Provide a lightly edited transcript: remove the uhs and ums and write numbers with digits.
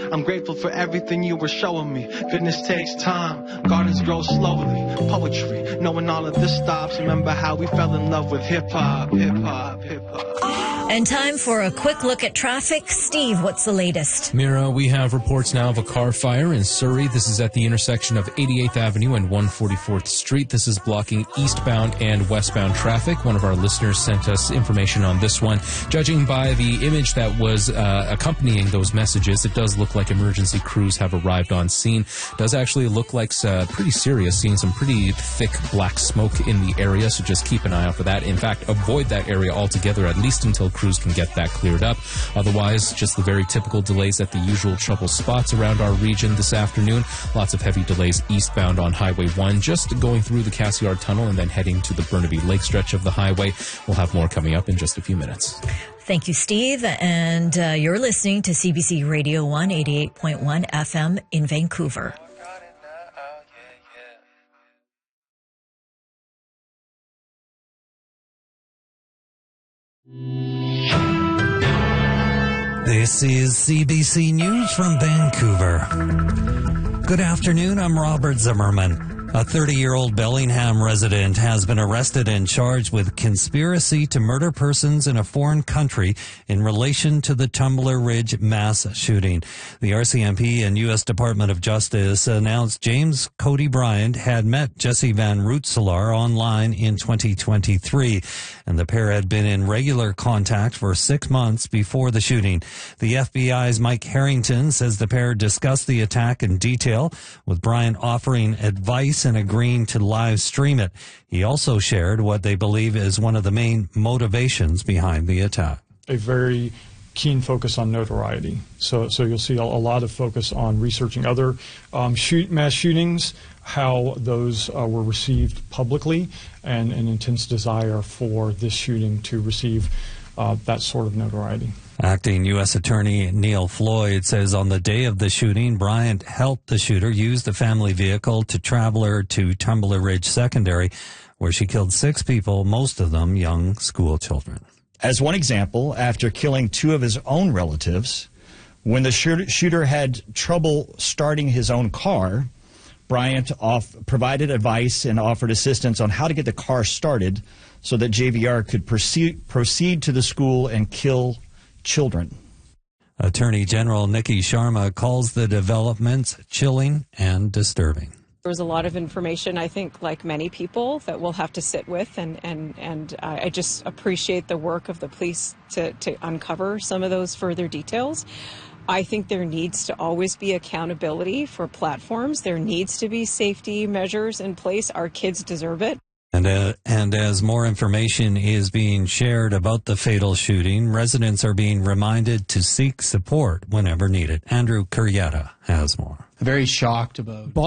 I'm grateful for everything you were showing me. Goodness takes time, gardens grow slowly. Poetry, knowing all of this stops. Remember how we fell in love with hip-hop, hip-hop, hip-hop. And time for a quick look at traffic. Steve, what's the latest? Mira, we have reports now of a car fire in Surrey. This is at the intersection of 88th Avenue and 144th Street. This is blocking eastbound and westbound traffic. One of our listeners sent us information on this one. Judging by the image that was accompanying those messages, it does look like emergency crews have arrived on scene. Does actually look like pretty serious, seeing some pretty thick black smoke in the area, so just keep an eye out for that. In fact, avoid that area altogether, at least until crews can get that cleared up. Otherwise, just the very typical delays at the usual trouble spots around our region this afternoon. Lots of heavy delays eastbound on Highway 1, just going through the Cassiar Tunnel and then heading to the Burnaby Lake stretch of the highway. We'll have more coming up in just a few minutes. Thank you, Steve. And you're listening to CBC Radio 1, 88.1 FM in Vancouver. This is CBC News from Vancouver. Good afternoon, I'm Robert Zimmerman. A 30-year-old Bellingham resident has been arrested and charged with conspiracy to murder persons in a foreign country in relation to the Tumbler Ridge mass shooting. The RCMP and U.S. Department of Justice announced James Cody Bryant had met Jesse Van Rootselaar online in 2023, and the pair had been in regular contact for 6 months before the shooting. The FBI's Mike Harrington says the pair discussed the attack in detail, with Bryant offering advice and agreeing to live stream it. He also shared what they believe is one of the main motivations behind the attack. A very keen focus on notoriety. So you'll see a lot of focus on researching other mass shootings, how those were received publicly, and an intense desire for this shooting to receive that sort of notoriety. Acting U.S. Attorney Neil Floyd says on the day of the shooting, Bryant helped the shooter use the family vehicle to travel her to Tumbler Ridge Secondary, where she killed 6 people, most of them young school children. As one example, after killing 2 of his own relatives, when the shooter had trouble starting his own car, Bryant provided advice and offered assistance on how to get the car started so that JVR could proceed to the school and kill children. Attorney General Nikki Sharma calls the developments chilling and disturbing. There was a lot of information, I think, like many people, that we'll have to sit with, and I just appreciate the work of the police to uncover some of those further details. I think there needs to always be accountability for platforms. There needs to be safety measures in place. Our kids deserve it. And as more information is being shared about the fatal shooting, residents are being reminded to seek support whenever needed. Andrew Curietta has more. Very shocked about